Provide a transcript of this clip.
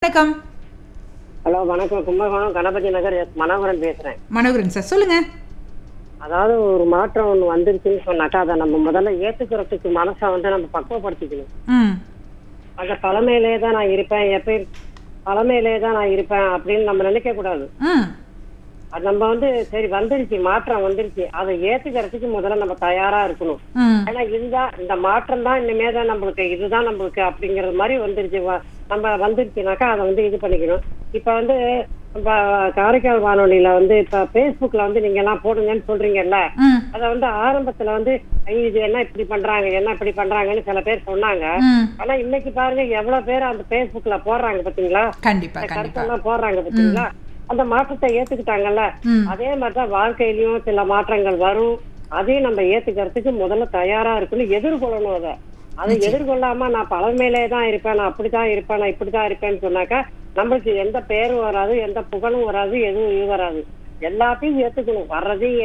வணக்கம். ஹலோ வணக்கம். கும்பகோணம் கணபதி நகர் மனோகரன் பேசுறேன். மனோகரன் சார் சொல்லுங்க. அதாவது ஒரு மாற்றம் ஒண்ணு வந்துருச்சுன்னு சொன்னாக்கா அதை நம்ம முதல்ல ஏத்துக்கிறதுக்கு மனசை நம்ம பக்குவப்படுத்திக்கணும். ம். அந்த பழமையிலே தான் நான் இருப்பேன், எப்பயும் பழமையிலே தான் நான் இருப்பேன் அப்படின்னு நம்ம நினைக்க கூடாது. ம். அது நம்ம சரி வந்துருச்சு, மாற்றம் வந்துருச்சு, அதை ஏத்துக்கிறதுக்கு முதல்ல நம்ம தயாரா இருக்கணும். ம். ஏன்னா இதுதான் இந்த மாற்றம் தான் இனிமே தான் நம்மளுக்கு, இதுதான் நம்மளுக்கு அப்படிங்கறது மாதிரி வந்துருச்சு. நம்ம வந்துருச்சுனாக்கா அதை இது பண்ணிக்கணும். இப்ப இப்ப காரைக்கால் வானொலியில இப்ப பேஸ்புக்ல நீங்க எல்லாம் போடுங்கன்னு சொல்றீங்கல்ல, ம். அத ஆரம்பத்துல ஐயோ இது என்ன இப்படி பண்றாங்க, என்ன இப்படி பண்றாங்கன்னு சில பேர் சொன்னாங்க. ம். ஆனா இன்னைக்கு பாருங்க எவ்வளவு பேர் அந்த பேஸ்புக்ல போடுறாங்க பாத்தீங்களா, கண்டிப்பா கண்டிப்பா. கருத்தெல்லாம் போடுறாங்க பாத்தீங்களா. அந்த மாற்றத்தை ஏத்துக்கிட்டாங்கல்ல. ம். அதே மாதிரிதான் வாழ்க்கையிலயும் சில மாற்றங்கள் வரும். அதையும் நம்ம ஏத்துக்கிறதுக்கு முதல்ல தயாரா இருக்கணும், எதிர்கொள்ளணும். அதை எதிர்கொள்ளாம நான் பழமையிலே தான் இருப்பேன், நான் அப்படித்தான் இருப்பேன், நான் இப்படித்தான் இருப்பேன்னு சொன்னாக்கா நம்மளுக்கு எந்த பேரும் வராது, எந்த புகழும் வராது, எதுவும் வராது. எல்லாத்தையும் ஏத்துக்கணும், வர்றதையும்